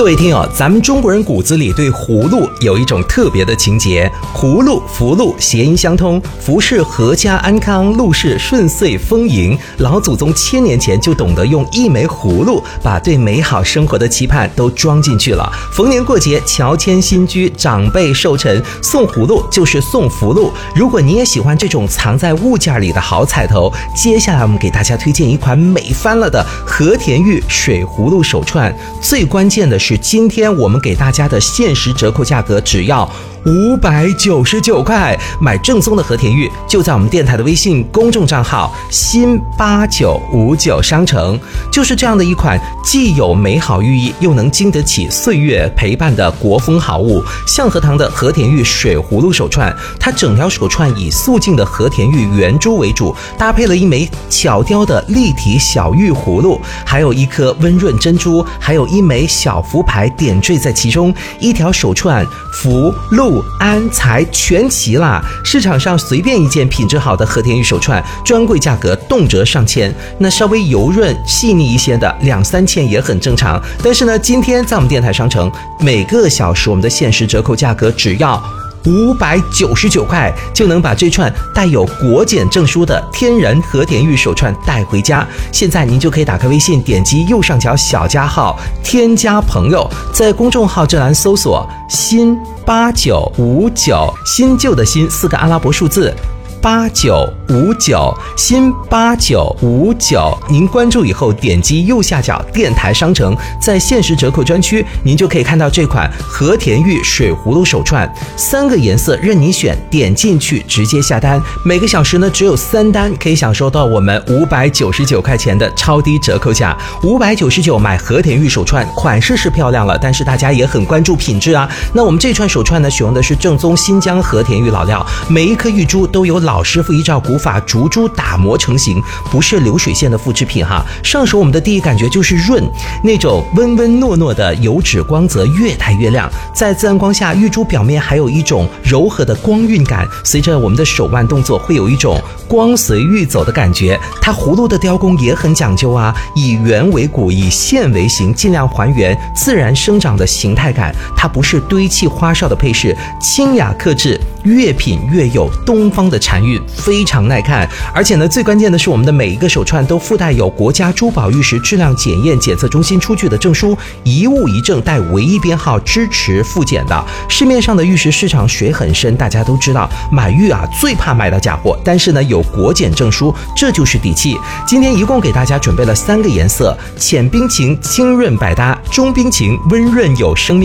各位听友，咱们中国人骨子里对葫芦有一种特别的情结，葫芦、福禄谐音相通，福是阖家安康，禄是顺遂丰盈。老祖宗1000年前就懂得用一枚葫芦把对美好生活的期盼都装进去了。逢年过节，乔迁新居，长辈寿辰，送葫芦就是送福禄。如果你也喜欢这种藏在物件里的好彩头，接下来我们给大家推荐一款美翻了的和田玉水葫芦手串。最关键的是，今天我们给大家的限时折扣价格只要599块，买正宗的和田玉就在我们电台的微信公众账号新8959商城。就是这样的一款既有美好寓意又能经得起岁月陪伴的国风好物，象和堂的和田玉水葫芦手串。它整条手串以素净的和田玉圆珠为主，搭配了一枚巧雕的立体小玉葫芦，还有一颗温润珍珠，还有一枚小福牌点缀在其中。一条手串福禄安财全齐啦！市场上随便一件品质好的和田玉手串，专柜价格动辄上千，那稍微油润细腻一些的2-3千也很正常。但是呢，今天在我们电台商城，每个小时我们的限时折扣价格只要599块，就能把这串带有国检证书的天然和田玉手串带回家。现在您就可以打开微信，点击右上角小加号，添加朋友，在公众号这栏搜索新8959，新旧的新4个阿拉伯数字8959，新8959，您关注以后点击右下角电台商城，在限时折扣专区，您就可以看到这款和田玉水葫芦手串，3个颜色任你选，点进去直接下单，每个小时呢只有3单，可以享受到我们599块钱的超低折扣价。599买和田玉手串，款式是漂亮了，但是大家也很关注品质啊。那我们这串手串呢，使用的是正宗新疆和田玉老料，每一颗玉珠都有老师傅依照古法逐珠打磨成型，不是流水线的复制品哈。上手我们的第一感觉就是润，那种温温糯糯的油脂光泽越带越亮，在自然光下，玉珠表面还有一种柔和的光晕感，随着我们的手腕动作会有一种光随玉走的感觉。它葫芦的雕工也很讲究啊，以圆为骨，以线为形，尽量还原自然生长的形态感。它不是堆砌花哨的配饰，清雅克制，越品越有东方的禅韵，非常耐看。而且呢，最关键的是我们的每一个手串都附带有国家珠宝玉石质量检验检测中心出具的证书，一物一证带唯一编号，支持复检的。市面上的玉石市场水很深，大家都知道买玉啊最怕买到假货，但是呢有国检证书，这就是底气。今天一共给大家准备了3个颜色，浅冰情清润百搭，中冰情温润有生命